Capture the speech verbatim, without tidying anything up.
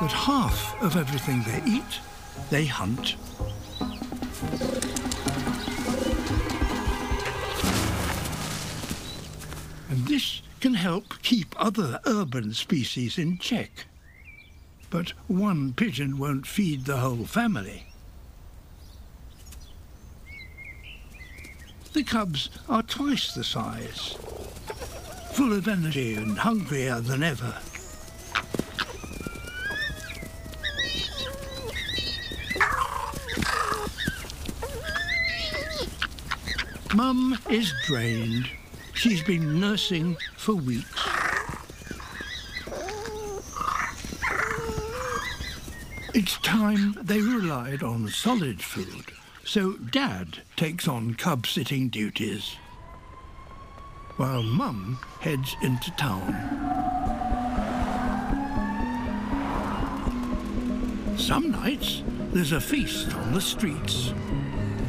but half of everything they eat, they hunt. And this can help keep other urban species in check. But one pigeon won't feed the whole family. The cubs are twice the size, full of energy and hungrier than ever. Mum is drained. She's been nursing for weeks. It's time they relied on solid food, so Dad takes on cub-sitting duties, while Mum heads into town. Some nights, there's a feast on the streets.